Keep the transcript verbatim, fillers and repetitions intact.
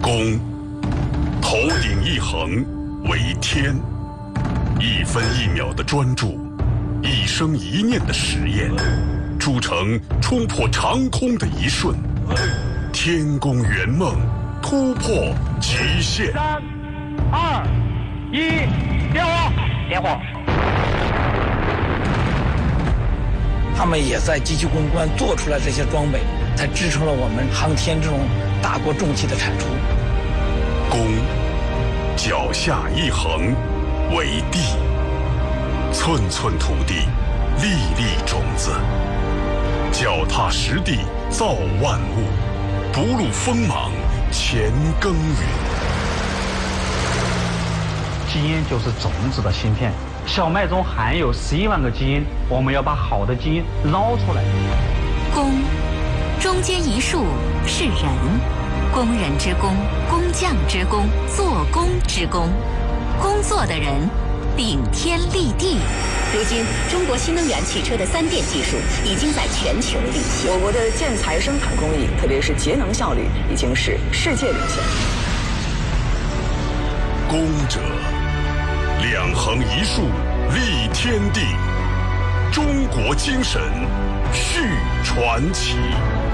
公，头顶一横为天，一分一秒的专注，一生一念的实验，铸成冲破长空的一瞬，天宫圆梦，突破极限。 三、二、一，点火！点火！ 他们也在机器攻关做出来这些装备，才支撑了我们航天这种大国重器的产出。 公，脚下一横为地，寸寸土地，粒粒种子，脚踏实地造万物，不露锋芒乾耕耘。 基因就是种子的芯片，小麦中含有十一万个基因，我们要把好的基因捞出来。 工，中间一竖是人，工人之工，工匠之工，做工之工，工作的人顶天立地。 如今，中国新能源汽车的三电技术已经在全球领先。 我国的建材生产工艺，特别是节能效率，已经是世界领先。 工者，两横一竖立天地，中国精神续传奇。